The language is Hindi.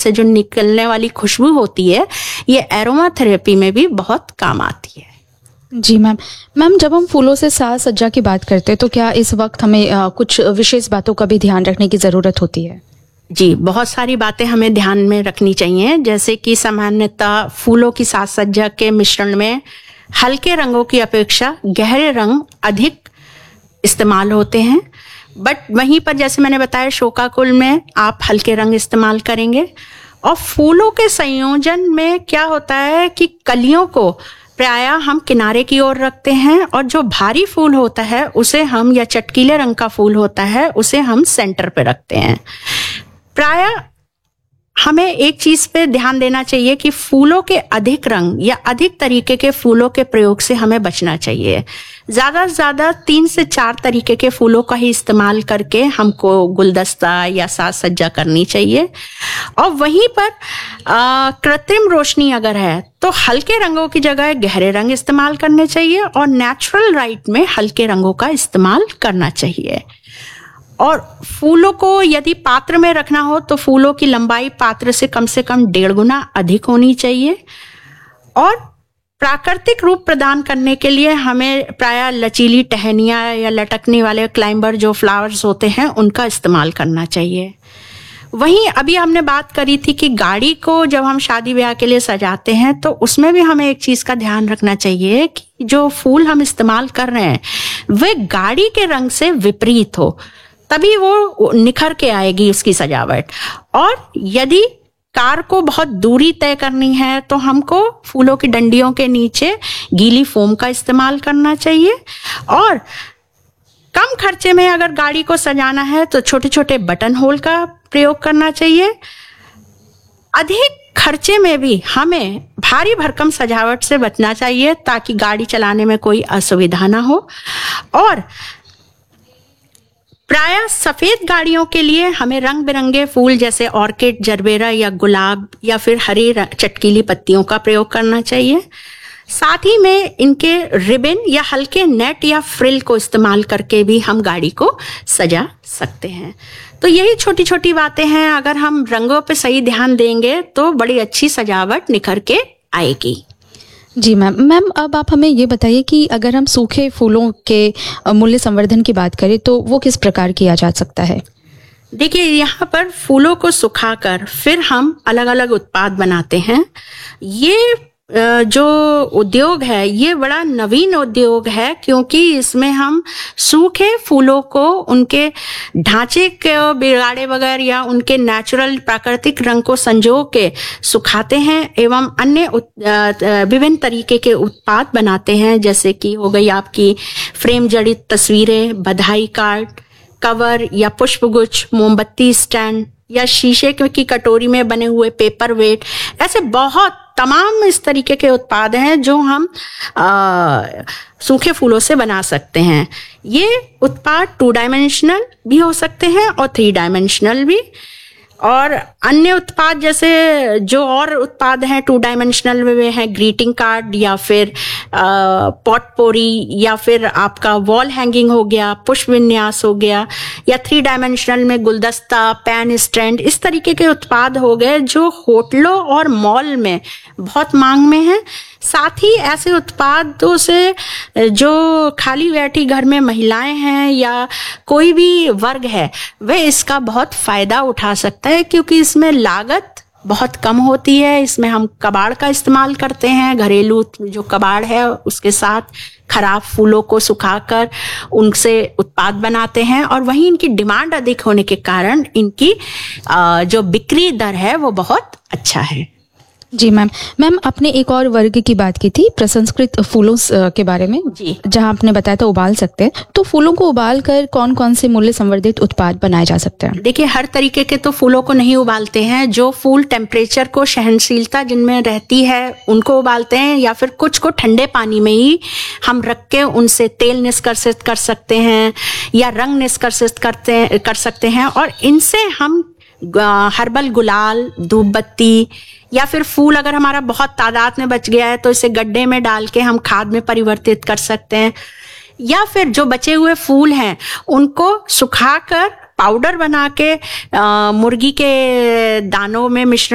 से जो निकलने वाली खुशबू होती है, ये एरोमा थेरेपी में भी बहुत काम आती है। जी मैम, जब हम फूलों से साज सज्जा की बात करते हैं तो क्या इस वक्त हमें कुछ विशेष बातों का भी ध्यान रखने की ज़रूरत होती है? जी, बहुत सारी बातें हमें ध्यान में रखनी चाहिए, जैसे कि सामान्यतः फूलों की साज सज्जा के मिश्रण में हल्के रंगों की अपेक्षा गहरे रंग अधिक इस्तेमाल होते हैं। बट वहीं पर जैसे मैंने बताया, शोकाकुल में आप हल्के रंग इस्तेमाल करेंगे। और फूलों के संयोजन में क्या होता है कि कलियों को प्रायः हम किनारे की ओर रखते हैं, और जो भारी फूल होता है उसे हम, या चटकीले रंग का फूल होता है, उसे हम सेंटर पे रखते हैं। प्रायः हमें एक चीज पे ध्यान देना चाहिए कि फूलों के अधिक रंग या अधिक तरीके के फूलों के प्रयोग से हमें बचना चाहिए। ज्यादा से ज्यादा 3 से 4 तरीके के फूलों का ही इस्तेमाल करके हमको गुलदस्ता या साज सज्जा करनी चाहिए। और वहीं पर कृत्रिम रोशनी अगर है तो हल्के रंगों की जगह गहरे रंग इस्तेमाल करने चाहिए, और नेचुरल लाइट में हल्के रंगों का इस्तेमाल करना चाहिए। और फूलों को यदि पात्र में रखना हो तो फूलों की लंबाई पात्र से कम 1.5 गुना अधिक होनी चाहिए। और प्राकृतिक रूप प्रदान करने के लिए हमें प्रायः लचीली टहनियाँ या लटकने वाले क्लाइंबर जो फ्लावर्स होते हैं उनका इस्तेमाल करना चाहिए। वहीं अभी हमने बात करी थी कि गाड़ी को जब हम शादी ब्याह के लिए सजाते हैं तो उसमें भी हमें एक चीज का ध्यान रखना चाहिए कि जो फूल हम इस्तेमाल कर रहे हैं वे गाड़ी के रंग से विपरीत हो, तभी वो निखर के आएगी उसकी सजावट। और यदि कार को बहुत दूरी तय करनी है तो हमको फूलों की डंडियों के नीचे गीली फोम का इस्तेमाल करना चाहिए। और कम खर्चे में अगर गाड़ी को सजाना है तो छोटे छोटे बटन होल का प्रयोग करना चाहिए। अधिक खर्चे में भी हमें भारी भरकम सजावट से बचना चाहिए ताकि गाड़ी चलाने में कोई असुविधा ना हो। और प्रायः सफेद गाड़ियों के लिए हमें रंग बिरंगे फूल जैसे ऑर्किड, जरबेरा या गुलाब या फिर हरी चटकीली पत्तियों का प्रयोग करना चाहिए। साथ ही में इनके रिबन या हल्के नेट या फ्रिल को इस्तेमाल करके भी हम गाड़ी को सजा सकते हैं। तो यही छोटी छोटी बातें हैं, अगर हम रंगों पे सही ध्यान देंगे तो बड़ी अच्छी सजावट निखर के आएगी। जी मैम, अब आप हमें ये बताइए कि अगर हम सूखे फूलों के मूल्य संवर्धन की बात करें तो वो किस प्रकार किया जा सकता है? देखिए, यहाँ पर फूलों को सुखाकर फिर हम अलग अलग उत्पाद बनाते हैं। ये जो उद्योग है ये बड़ा नवीन उद्योग है, क्योंकि इसमें हम सूखे फूलों को उनके ढांचे के बिगाड़े बगैर या उनके नेचुरल प्राकृतिक रंग को संजो के सुखाते हैं एवं अन्य विभिन्न तरीके के उत्पाद बनाते हैं, जैसे कि हो गई आपकी फ्रेम जड़ित तस्वीरें, बधाई कार्ड, कवर या पुष्पगुच्छ, मोमबत्ती स्टैंड या शीशे की कटोरी में बने हुए पेपर वेट। ऐसे बहुत तमाम इस तरीके के उत्पाद हैं जो हम सूखे फूलों से बना सकते हैं। ये उत्पाद 2 डायमेंशनल भी हो सकते हैं और 3 डायमेंशनल भी। और अन्य उत्पाद जैसे जो और उत्पाद हैं 2 डायमेंशनल में हैं ग्रीटिंग कार्ड या फिर पॉटपोरी या फिर आपका वॉल हैंगिंग हो गया, पुष्प विन्यास हो गया, या 3 डायमेंशनल में गुलदस्ता, पेन स्टैंड, इस तरीके के उत्पाद हो गए जो होटलों और मॉल में बहुत मांग में हैं। साथ ही ऐसे उत्पादों से जो खाली बैठी घर में महिलाएं हैं या कोई भी वर्ग है वे इसका बहुत फायदा उठा सकता है, क्योंकि इसमें लागत बहुत कम होती है। इसमें हम कबाड़ का इस्तेमाल करते हैं, घरेलू जो कबाड़ है उसके साथ खराब फूलों को सुखाकर उनसे उत्पाद बनाते हैं, और वहीं इनकी डिमांड अधिक होने के कारण इनकी जो बिक्री दर है वो बहुत अच्छा है। जी मैम, आपने एक और वर्ग की बात की थी प्रसंस्कृत फूलों के बारे में, जी, जहां आपने बताया था उबाल सकते हैं। तो फूलों को उबाल कर कौन कौन से मूल्य संवर्धित उत्पाद बनाए जा सकते हैं? देखिए, हर तरीके के तो फूलों को नहीं उबालते हैं। जो फूल टेम्परेचर को सहनशीलता जिनमें रहती है उनको उबालते हैं, या फिर कुछ को ठंडे पानी में ही हम रख के उनसे तेल निष्कर्षित कर सकते हैं या रंग निष्कर्षित कर सकते हैं। और इनसे हम हर्बल गुलाल, धूप बत्ती, या फिर फूल अगर हमारा बहुत तादाद में बच गया है तो इसे गड्ढे में डाल के हम खाद में परिवर्तित कर सकते हैं, या फिर जो बचे हुए फूल हैं उनको सुखाकर पाउडर बना के मुर्गी के दानों में मिश्रण